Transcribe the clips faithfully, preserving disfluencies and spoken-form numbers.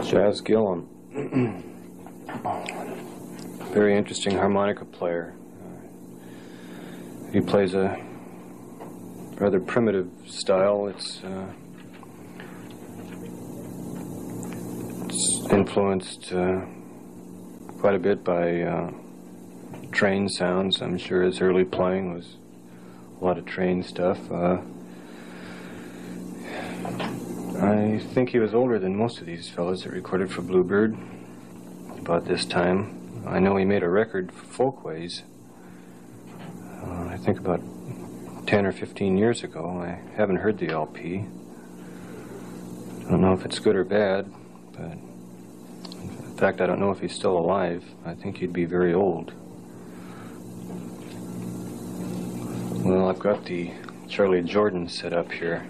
Chas Gillum. Very interesting harmonica player. Uh, he plays a rather primitive style. It's, uh, it's influenced uh, quite a bit by uh, train sounds. I'm sure his early playing was a lot of train stuff. Uh, I think he was older than most of these fellows that recorded for Bluebird about this time. I know he made a record for Folkways, uh, I think about ten or fifteen years ago. I haven't heard the L P. I don't know if it's good or bad, but in fact, I don't know if he's still alive. I think he'd be very old. Well, I've got the Charlie Jordan set up here.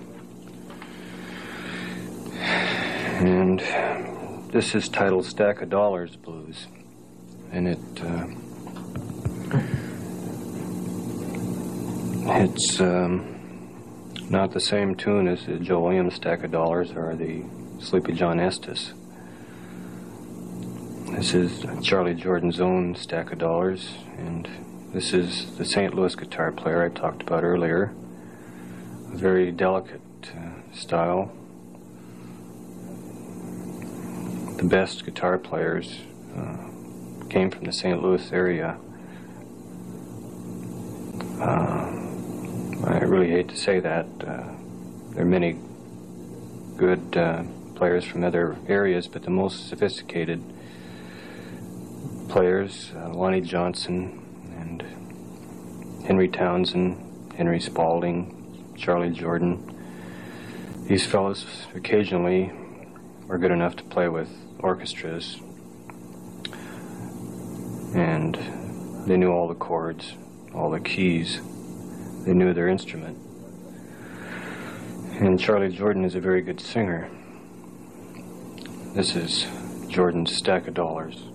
And this is titled Stack of Dollars Blues. And it, uh, it's um, not the same tune as the Joe Williams Stack of Dollars or the Sleepy John Estes. This is Charlie Jordan's own Stack of Dollars, and this is the Saint Louis guitar player I talked about earlier. A very delicate uh, style. The best guitar players uh, came from the Saint Louis area. Uh, I really hate to say that. Uh, there are many good uh, players from other areas, but the most sophisticated players, uh, Lonnie Johnson and Henry Townsend, Henry Spaulding, Charlie Jordan. These fellows occasionally were good enough to play with orchestras, and they knew all the chords, all the keys. They knew their instrument. And Charlie Jordan is a very good singer. This is Jordan's Stack of Dollars.